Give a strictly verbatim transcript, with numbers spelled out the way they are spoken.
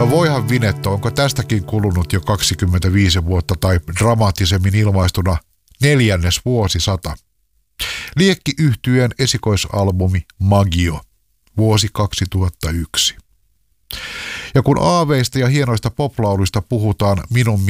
No voihan Vinetto, onko tästäkin kulunut jo kaksikymmentäviisi vuotta tai dramaattisemmin ilmaistuna neljännes vuosisata. Liekki-yhtyeen esikoisalbumi Magio, vuosi kaksituhattayksi. Ja kun aaveista ja hienoista poplauluista puhutaan minun